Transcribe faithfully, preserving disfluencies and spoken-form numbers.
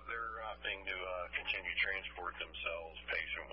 they're opting to uh, continue transport themselves patient